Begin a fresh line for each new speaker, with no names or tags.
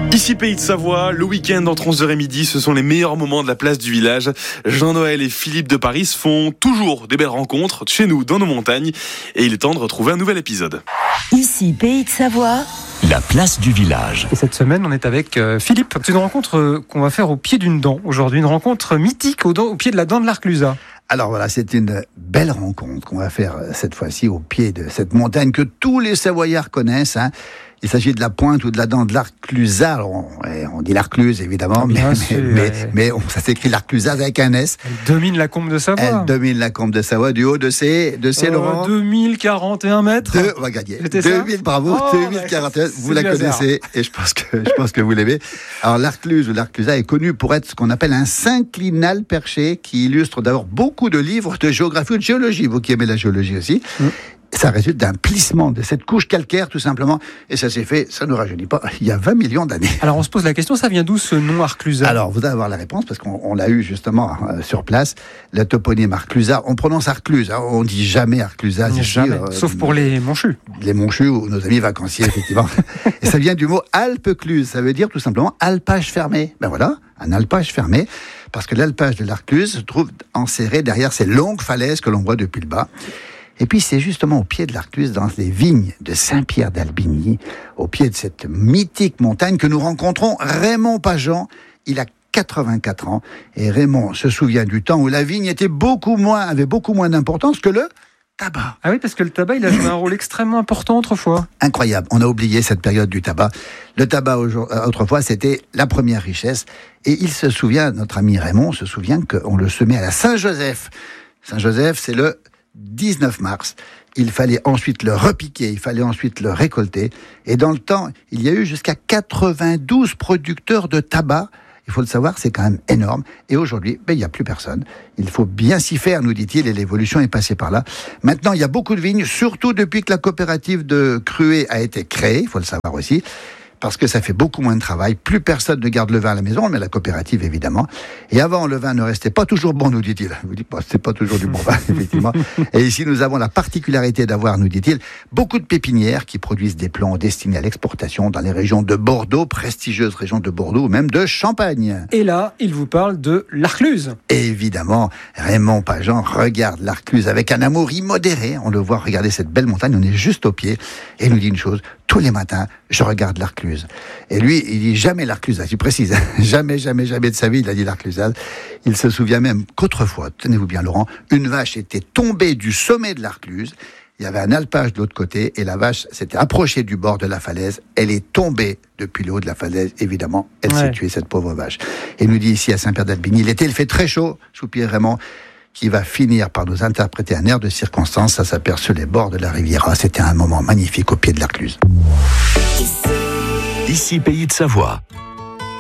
Ici Pays de Savoie, le week-end entre 11h et midi, ce sont les meilleurs moments de la place du village. Jean-Noël et Philippe de Paris font toujours des belles rencontres chez nous, dans nos montagnes. Et il est temps de retrouver un nouvel épisode.
Ici Pays de Savoie,
la place du village.
Et cette semaine, on est avec Philippe. C'est une rencontre qu'on va faire au pied d'une dent aujourd'hui. Une rencontre mythique au pied de la dent de l'Arclusa.
Alors voilà, c'est une belle rencontre qu'on va faire cette fois-ci au pied de cette montagne que tous les Savoyards connaissent. Il s'agit de la pointe ou de la dent de l'Arclusa. Alors on dit l'Arcluse évidemment, mais ça s'écrit l'Arclusa avec un S.
Elle domine la combe de Savoie.
Elle domine la combe de Savoie du haut de ses Laurent.
2041 mètres.
On va gagner.
2000,
bravo. 2041. Vous la connaissez et je pense que vous l'aimez. Alors l'Arcluse ou l'Arclusa est connue pour être ce qu'on appelle un synclinal perché qui illustre d'abord beaucoup de livres de géographie ou de géologie. Vous qui aimez la géologie aussi. Ça résulte d'un plissement de cette couche calcaire, tout simplement. Et ça s'est fait, ça ne nous rajeunit pas, il y a 20 millions d'années.
Alors on se pose la question, ça vient d'où ce nom Arclusa ?
Alors vous allez avoir la réponse, parce qu'on l'a eu justement sur place. Le toponyme Arclusa, on prononce Arcluse, on ne dit jamais Arclusa.
Jamais, sauf pour les Monchus.
Les Monchus ou nos amis vacanciers, effectivement. Et ça vient du mot alpecluse, ça veut dire tout simplement alpage fermé. Ben voilà, un alpage fermé, parce que l'alpage de l'Arcluse se trouve enserré derrière ces longues falaises que l'on voit depuis le bas. Et puis c'est justement au pied de l'Arcluse, dans les vignes de Saint-Pierre d'Albigny, au pied de cette mythique montagne que nous rencontrons Raymond Pageant. Il a 84 ans et Raymond se souvient du temps où la vigne avait beaucoup moins d'importance que le tabac.
Ah oui, parce que le tabac, il a joué un rôle extrêmement important autrefois.
Incroyable, on a oublié cette période du tabac. Le tabac autrefois, c'était la première richesse. Et il se souvient, notre ami Raymond se souvient qu'on le semait à la Saint-Joseph. Saint-Joseph, c'est le 19 mars, il fallait ensuite le repiquer, il fallait ensuite le récolter. Et dans le temps, il y a eu jusqu'à 92 producteurs de tabac. Il faut le savoir, c'est quand même énorme. Et aujourd'hui, il n'y a plus personne. Il faut bien s'y faire, nous dit-il, et l'évolution est passée par là. Maintenant, il y a beaucoup de vignes, surtout depuis que la coopérative de Cruet a été créée, il faut le savoir aussi. Parce que ça fait beaucoup moins de travail. Plus personne ne garde le vin à la maison, mais la coopérative, évidemment. Et avant, le vin ne restait pas toujours bon, nous dit-il. Je vous dis pas, c'est pas toujours du bon vin, effectivement. Et ici, nous avons la particularité d'avoir, nous dit-il, beaucoup de pépinières qui produisent des plants destinés à l'exportation dans les régions de Bordeaux, prestigieuses régions de Bordeaux, ou même de Champagne.
Et là, il vous parle de l'Arcluse.
Et évidemment, Raymond Pageant regarde l'Arcluse avec un amour immodéré. On le voit regarder cette belle montagne, on est juste au pied. Et il nous dit une chose, tous les matins, je regarde l'Arcluse. Et lui, il dit jamais l'Arclusaz, il précise, jamais de sa vie, il a dit l'Arclusaz. Il se souvient même qu'autrefois, tenez-vous bien Laurent, une vache était tombée du sommet de l'Arcluse, il y avait un alpage de l'autre côté, et la vache s'était approchée du bord de la falaise, elle est tombée depuis le haut de la falaise, évidemment, elle s'est tuée, cette pauvre vache. Et il nous dit ici à Saint-Pierre d'Albigny, il fait très chaud, soupire Raymond, qui va finir par nous interpréter un air de circonstance, ça s'aperçut les bords de la Riviera. C'était un moment magnifique au pied de l'Arcluse.
Ici Pays de Savoie.